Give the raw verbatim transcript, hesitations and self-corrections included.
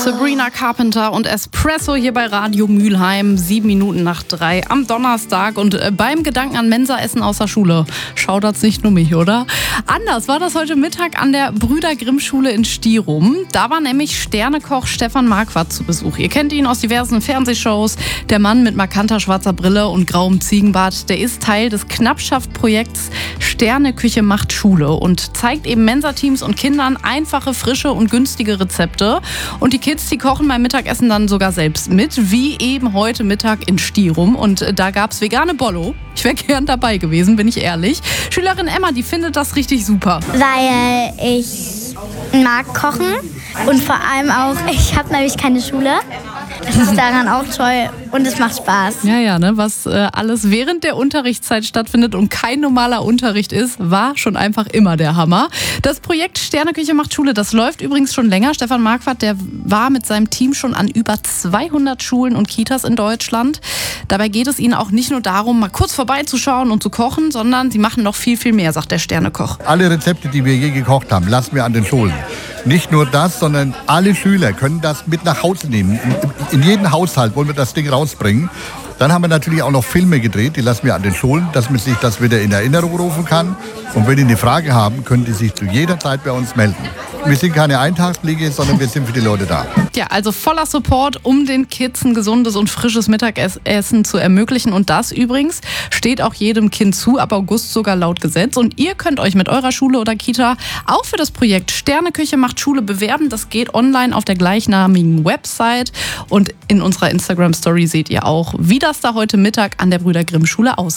Sabrina Carpenter und Espresso hier bei Radio Mülheim, sieben Minuten nach drei am Donnerstag. Und beim Gedanken an Mensaessen aus der Schule schaudert's nicht nur mich, oder? Anders war das heute Mittag an der Brüder Grimm Schule in Stierum. Da war nämlich Sternekoch Stefan Marquardt zu Besuch. Ihr kennt ihn aus diversen Fernsehshows. Der Mann mit markanter schwarzer Brille und grauem Ziegenbart, der ist Teil des Knappschaft-Projekts Sterneküche macht Schule und zeigt eben Mensateams und Kindern einfache, frische und günstige Rezepte. Und die Kids, die kochen beim Mittagessen dann sogar selbst mit, wie eben heute Mittag in Stierum. Und da gab's vegane Bollo. Ich wäre gern dabei gewesen, bin ich ehrlich. Schülerin Emma, die findet das richtig super. Weil ich mag kochen und vor allem auch, ich habe nämlich keine Schule. Das ist daran auch toll und es macht Spaß. Ja, ja, ne? Was äh, alles während der Unterrichtszeit stattfindet und kein normaler Unterricht ist, war schon einfach immer der Hammer. Das Projekt Sterneküche macht Schule, das läuft übrigens schon länger. Stefan Marquardt, der war mit seinem Team schon an über zweihundert Schulen und Kitas in Deutschland. Dabei geht es ihnen auch nicht nur darum, mal kurz vorbeizuschauen und zu kochen, sondern sie machen noch viel, viel mehr, sagt der Sternekoch. Alle Rezepte, die wir je gekocht haben, lassen wir an den Schulen. Nicht nur das, sondern alle Schüler können das mit nach Hause nehmen. In, in jeden Haushalt wollen wir das Ding rausbringen. Dann haben wir natürlich auch noch Filme gedreht, die lassen wir an den Schulen, dass man sich das wieder in Erinnerung rufen kann. Und wenn die eine Frage haben, können die sich zu jeder Zeit bei uns melden. Wir sind keine Eintagspflege, sondern wir sind für die Leute da. Ja, also voller Support, um den Kids ein gesundes und frisches Mittagessen zu ermöglichen. Und das übrigens steht auch jedem Kind zu, ab August sogar laut Gesetz. Und ihr könnt euch mit eurer Schule oder Kita auch für das Projekt Sterneküche macht Schule bewerben. Das geht online auf der gleichnamigen Website. Und in unserer Instagram-Story seht ihr auch, wie das da heute Mittag an der Brüder Grimm Schule aussieht.